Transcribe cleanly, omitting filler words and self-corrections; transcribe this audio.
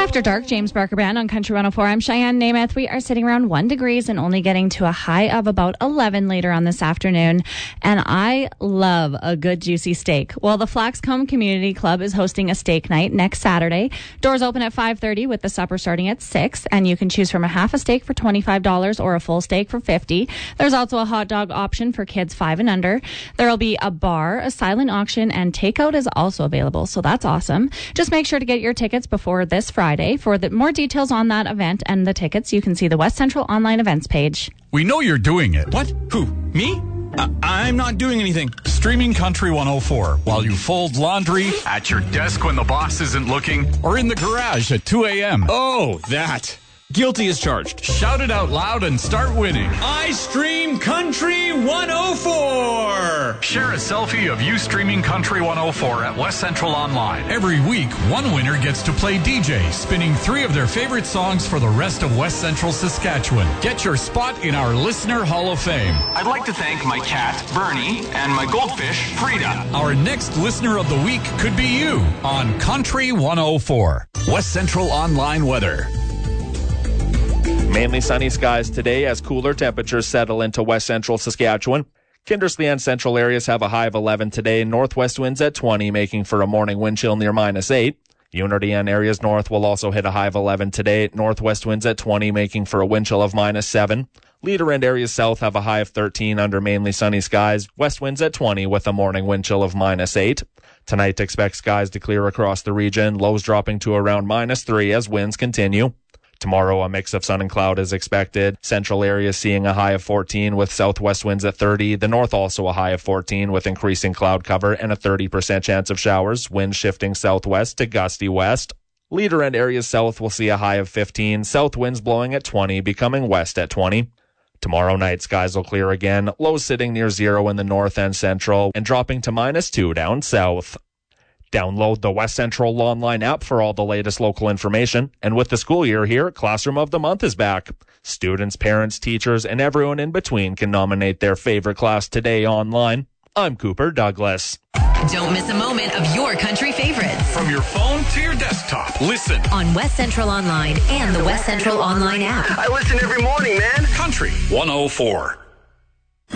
After dark, James Barker Band on Country 104. I'm Cheyenne Namath. We are sitting around 1 degrees and only getting to a high of about 11 later on this afternoon. And I love a good juicy steak. Well, the Flaxcomb Community Club is hosting a steak night next Saturday. Doors open at 5:30 with the supper starting at 6. And you can choose from a half a steak for $25 or a full steak for $50. There's also a hot dog option for kids 5 and under. There will be a bar, a silent auction, and takeout is also available. So that's awesome. Just make sure to get your tickets before this Friday. For the more details on that event and the tickets, you can see the West Central online events page. We know you're doing it. What? Who? Me? I'm not doing anything. Streaming Country 104 while you fold laundry, at your desk when the boss isn't looking, or in the garage at 2 a.m. Oh, that. Guilty as charged. Shout it out loud and start winning. I stream Country 104. Share a selfie of you streaming Country 104 at West Central Online. Every week, one winner gets to play DJ, spinning 3 of their favorite songs for the rest of West Central Saskatchewan. Get your spot in our Listener Hall of Fame. I'd like to thank my cat, Bernie, and my goldfish, Frida. Our next Listener of the Week could be you on Country 104. West Central Online weather. Mainly sunny skies today as cooler temperatures settle into west central Saskatchewan. Kindersley and central areas have a high of 11 today. Northwest winds at 20, making for a morning wind chill near -8. Unity and areas north will also hit a high of 11 today. Northwest winds at 20, making for a wind chill of -7. Leader and areas south have a high of 13 under mainly sunny skies. West winds at 20 with a morning wind chill of -8. Tonight, expect skies to clear across the region. Lows dropping to around -3 as winds continue. Tomorrow, a mix of sun and cloud is expected. Central areas seeing a high of 14 with southwest winds at 30. The north also a high of 14 with increasing cloud cover and a 30% chance of showers. Winds shifting southwest to gusty west. Leader and areas south will see a high of 15. South winds blowing at 20, becoming west at 20. Tomorrow night, skies will clear again. Lows sitting near 0 in the north and central and dropping to -2 down south. Download the West Central Online app for all the latest local information. And with the school year here, Classroom of the Month is back. Students, parents, teachers, and everyone in between can nominate their favorite class today online. I'm Cooper Douglas. Don't miss a moment of your country favorites. From your phone to your desktop, listen on West Central Online and the West Central Online app. I listen every morning, man. Country 104.